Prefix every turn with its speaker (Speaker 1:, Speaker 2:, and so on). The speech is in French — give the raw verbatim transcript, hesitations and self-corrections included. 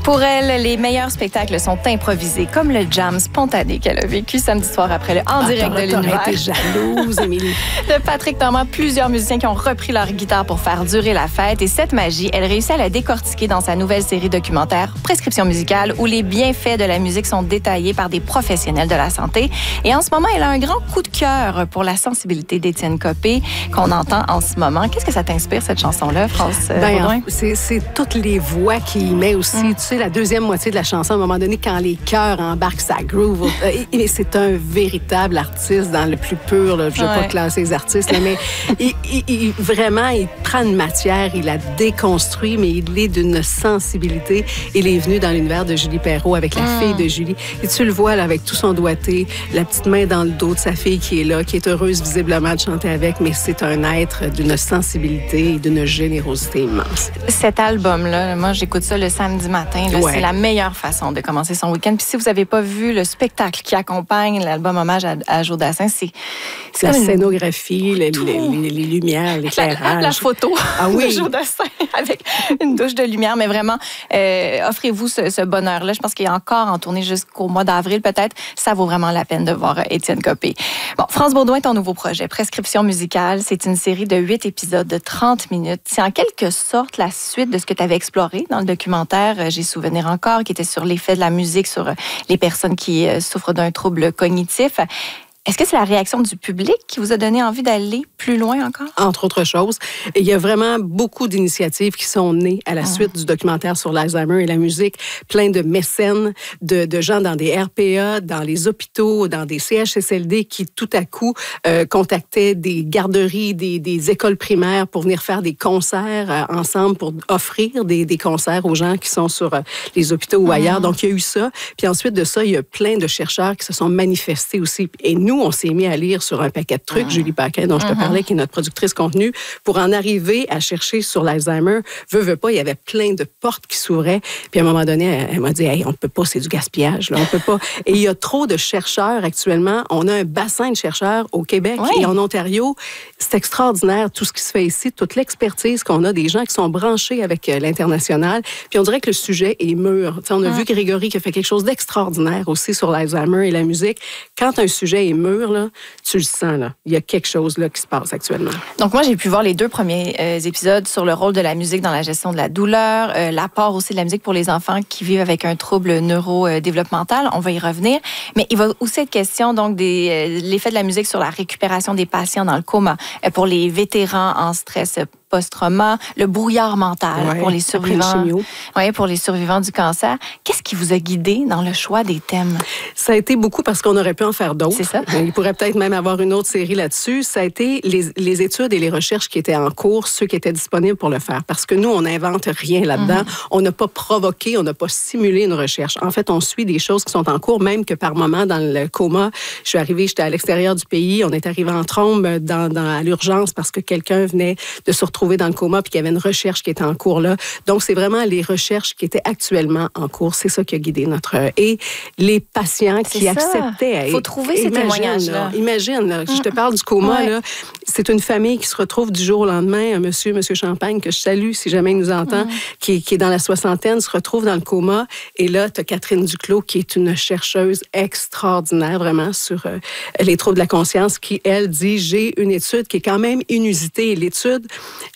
Speaker 1: Pour elle, les meilleurs spectacles sont improvisés, comme le jam spontané qu'elle a vécu samedi soir après le En
Speaker 2: ah,
Speaker 1: direct de l'univers.
Speaker 2: T'es jalouse, Émilie.
Speaker 1: De Patrick Thomas, plusieurs musiciens qui ont repris leur guitare pour faire durer la fête. Et cette magie, elle réussit à la décortiquer dans sa nouvelle série documentaire Prescription musicale, où les bienfaits de la musique sont détaillés par des professionnels de la santé. Et en ce moment, elle a un grand coup de cœur pour la sensibilité d'Étienne Copé, qu'on entend en ce moment. Qu'est-ce que ça t'inspire, cette chanson-là, France Baudouin?
Speaker 2: Ben, c'est, c'est toutes les voix qu'il met aussi. Mm. Tu sais, la deuxième moitié de la chanson, à un moment donné, quand les chœurs embarquent sa groove, et c'est un véritable artiste dans le plus pur. Là. Je ne vais ouais. pas classer les artistes, là, mais il, il, il, vraiment, il prend une matière, il la déconstruit, mais il est d'une sensibilité. Il est venu dans l'univers de Julie Perrault avec la mm. fille de Julie. Et tu le vois là, avec tout son doigté, la petite main dans le dos de sa fille qui est là, qui est heureuse visiblement de chanter avec, mais c'est un être d'une sensibilité et d'une générosité immense.
Speaker 1: Cet album-là, moi, j'écoute ça le samedi matin. Là, ouais. C'est la meilleure façon de commencer son week-end. Puis si vous n'avez pas vu le spectacle qui accompagne l'album Hommage à, à Joe Dassin, c'est, c'est
Speaker 2: la
Speaker 1: comme
Speaker 2: scénographie, les, les, les, les lumières, l'éclairage.
Speaker 1: La, la photo
Speaker 2: ah, oui.
Speaker 1: de Joe Dassin avec une douche de lumière. Mais vraiment, euh, offrez-vous ce, ce bonheur-là. Je pense qu'il est encore en tournée jusqu'au mois d'avril, peut-être. Ça vaut vraiment la peine de voir Étienne Copé. Bon, France Baudouin, ton nouveau projet, Prescription musicale, c'est une série de huit épisodes de trente minutes. C'est en quelque sorte la suite de ce que tu avais exploré dans le documentaire J'ai souvenir encore, qui était sur l'effet de la musique sur les personnes qui souffrent d'un trouble cognitif. Est-ce que c'est la réaction du public qui vous a donné envie d'aller plus loin encore?
Speaker 2: Entre autres choses. Et il y a vraiment beaucoup d'initiatives qui sont nées à la suite ah. du documentaire sur l'Alzheimer et la musique. Plein de mécènes, de, de gens dans des R P A, dans les hôpitaux, dans des C H S L D qui, tout à coup, euh, contactaient des garderies, des, des écoles primaires pour venir faire des concerts euh, ensemble, pour offrir des, des concerts aux gens qui sont sur euh, les hôpitaux ou ailleurs. Ah. Donc, il y a eu ça. Puis ensuite de ça, il y a plein de chercheurs qui se sont manifestés aussi. Et nous, Nous, on s'est mis à lire sur un paquet de trucs, mmh. Julie Paquin, dont je te parlais, qui est notre productrice contenu, pour en arriver à chercher sur l'Alzheimer. Veux, veux pas, il y avait plein de portes qui s'ouvraient. Puis à un moment donné, elle, elle m'a dit, hey, on peut pas, c'est du gaspillage, là, on peut pas. Et il y a trop de chercheurs actuellement. On a un bassin de chercheurs au Québec oui. et en Ontario. C'est extraordinaire, tout ce qui se fait ici, toute l'expertise qu'on a, des gens qui sont branchés avec l'international. Puis on dirait que le sujet est mûr. T'sais, on a mmh. vu Grégory qui a fait quelque chose d'extraordinaire aussi sur l'Alzheimer et la musique. Quand un sujet est mûr, là, tu le sens, là. Il y a quelque chose là, qui se passe actuellement.
Speaker 1: Donc, moi, j'ai pu voir les deux premiers euh, épisodes sur le rôle de la musique dans la gestion de la douleur, euh, l'apport aussi de la musique pour les enfants qui vivent avec un trouble neurodéveloppemental. On va y revenir. Mais il va aussi être question, donc, des euh, l'effet de la musique sur la récupération des patients dans le coma, euh, pour les vétérans en stress post-trauma, le brouillard mental ouais, pour les survivants. Ouais, pour les survivants du cancer. Qu'est-ce qui vous a guidé dans le choix des thèmes?
Speaker 2: Ça a été beaucoup parce qu'on aurait pu en faire d'autres.
Speaker 1: C'est ça.
Speaker 2: Il pourrait peut-être même avoir une autre série là-dessus. Ça a été les, les études et les recherches qui étaient en cours, ceux qui étaient disponibles pour le faire. Parce que nous, on n'invente rien là-dedans. Mm-hmm. On n'a pas provoqué, on n'a pas simulé une recherche. En fait, on suit des choses qui sont en cours, même que par moment, dans le coma, je suis arrivée, j'étais à l'extérieur du pays, on est arrivé en trombe dans, dans, à l'urgence parce que quelqu'un venait de se retrouver dans le coma puis qu'il y avait une recherche qui était en cours là. Donc, c'est vraiment les recherches qui étaient actuellement en cours. C'est ça qui a guidé notre... Et les patients
Speaker 1: c'est
Speaker 2: qui
Speaker 1: ça.
Speaker 2: acceptaient...
Speaker 1: Il faut trouver ces témoignages-là.
Speaker 2: Imagine, là, je te parle du coma, ouais. là. C'est une famille qui se retrouve du jour au lendemain. Un monsieur, monsieur Champagne, que je salue si jamais il nous entend, mm. qui, qui est dans la soixantaine, se retrouve dans le coma. Et là, tu as Catherine Duclos, qui est une chercheuse extraordinaire, vraiment, sur euh, les troubles de la conscience, qui, elle, dit, j'ai une étude qui est quand même inusitée. L'étude